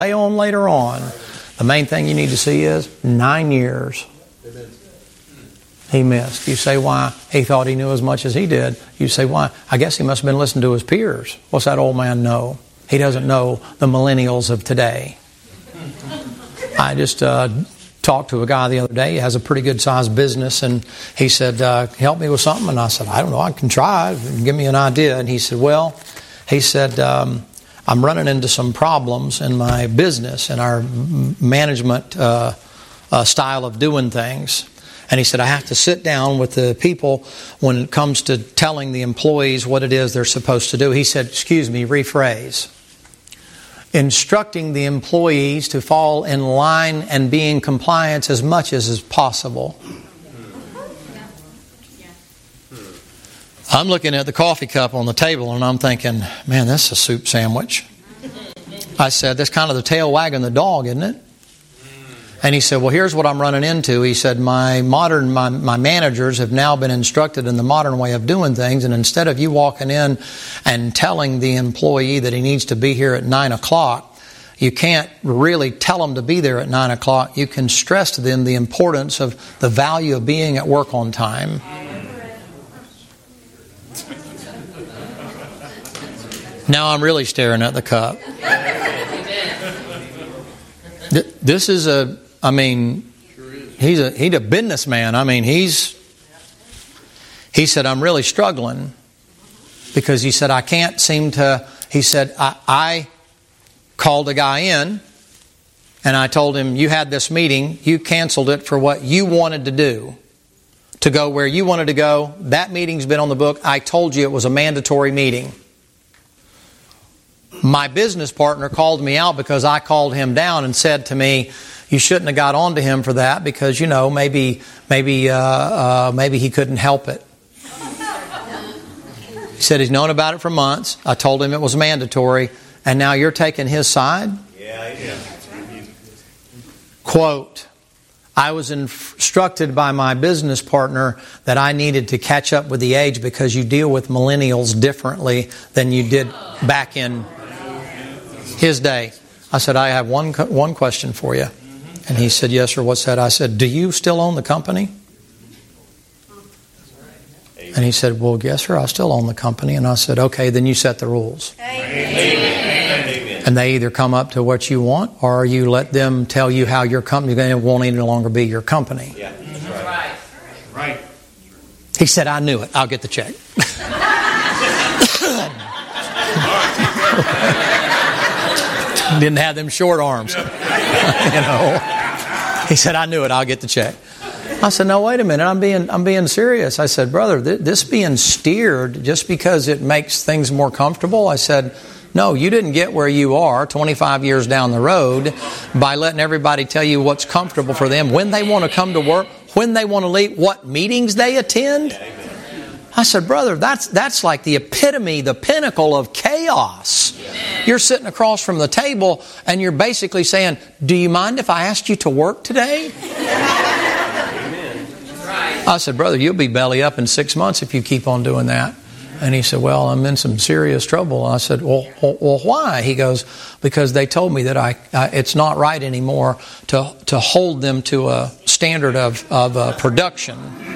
lay on later on. The main thing you need to see is 9 years he missed. You say, why? He thought he knew as much as he did. You say, why? I guess he must have been listening to his peers. What's that old man know? He doesn't know the millennials of today. I just talked to a guy the other day. He has a pretty good sized business, and he said, help me with something. And I said, I don't know, I can try. Give me an idea. And he said, I'm running into some problems in my business and our management style of doing things. And he said, I have to sit down with the people when it comes to telling the employees what it is they're supposed to do. He said, rephrase. Instructing the employees to fall in line and be in compliance as much as is possible. I'm looking at the coffee cup on the table and I'm thinking, man, that's a soup sandwich. I said, that's kind of the tail wagging the dog, isn't it? And he said, well, here's what I'm running into. He said, my managers have now been instructed in the modern way of doing things. And instead of you walking in and telling the employee that he needs to be here at 9 o'clock, you can't really tell them to be there at 9 o'clock. You can stress to them the importance of the value of being at work on time. Now I'm really staring at the cup. This is he's a businessman. He said, I'm really struggling because he said, I can't seem to, he said, I called a guy in and I told him, you had this meeting, you canceled it for what you wanted to do, to go where you wanted to go. That meeting's been on the book. I told you it was a mandatory meeting. My business partner called me out because I called him down and said to me, you shouldn't have got on to him for that because, maybe he couldn't help it. He said he's known about it for months. I told him it was mandatory. And now you're taking his side? Yeah. Quote, I was instructed by my business partner that I needed to catch up with the age because you deal with millennials differently than you did back in his day. I said, I have one question for you. And he said, yes, sir. What's that? I said, do you still own the company? And he said, well, yes, sir, I still own the company. And I said, okay, then you set the rules. Amen. And they either come up to what you want or you let them tell you how your company won't any longer be your company. Yeah, that's right. He said, I knew it. I'll get the check. Didn't have them short arms. He said, I knew it. I'll get the check. I said, no, wait a minute. I'm being serious. I said, brother, this being steered just because it makes things more comfortable. I said, no, you didn't get where you are 25 years down the road by letting everybody tell you what's comfortable for them, when they want to come to work, when they want to leave, what meetings they attend. I said, brother, that's like the epitome, the pinnacle of chaos. You're sitting across from the table and you're basically saying, do you mind if I asked you to work today? I said, brother, you'll be belly up in 6 months if you keep on doing that. And he said, well, I'm in some serious trouble. And I said, well, why? He goes, because they told me that it's not right anymore to hold them to a standard of production.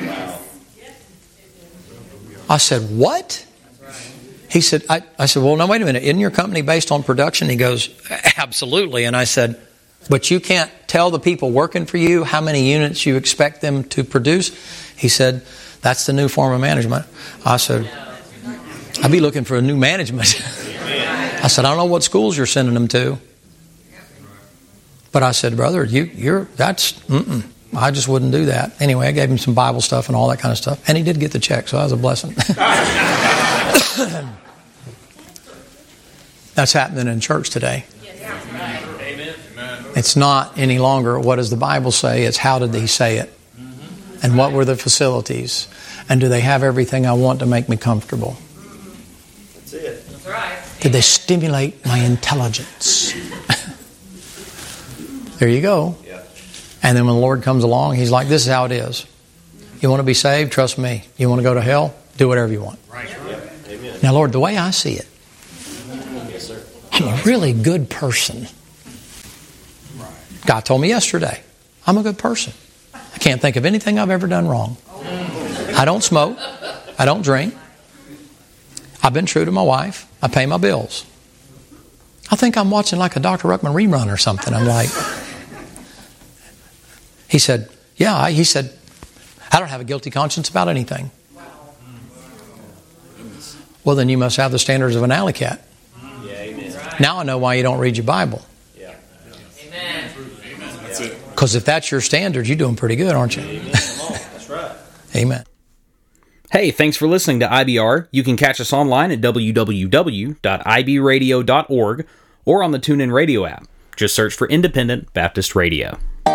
I said, what? He said, I said, well, no, wait a minute. Isn't your company based on production? He goes, absolutely. And I said, but you can't tell the people working for you how many units you expect them to produce? He said, that's the new form of management. I said, I'd be looking for a new management. I said, I don't know what schools you're sending them to. But I said, brother, I just wouldn't do that. Anyway, I gave him some Bible stuff and all that kind of stuff. And he did get the check, so that was a blessing. That's happening in church today. It's not any longer what does the Bible say, it's how did he say it? And what were the facilities? And do they have everything I want to make me comfortable? That's it. That's right. Did they stimulate my intelligence? There you go. And then when the Lord comes along, He's like, this is how it is. You want to be saved? Trust me. You want to go to hell? Do whatever you want. Right. Amen. Now, Lord, the way I see it, I'm a really good person. God told me yesterday, I'm a good person. I can't think of anything I've ever done wrong. I don't smoke. I don't drink. I've been true to my wife. I pay my bills. I think I'm watching like a Dr. Ruckman rerun or something. I'm like, he said, yeah. He said, I don't have a guilty conscience about anything. Well, then you must have the standards of an alley cat. Now I know why you don't read your Bible. Because if that's your standard, you're doing pretty good, aren't you? That's right. Amen. Hey, thanks for listening to IBR. You can catch us online at www.ibradio.org or on the TuneIn Radio app. Just search for Independent Baptist Radio.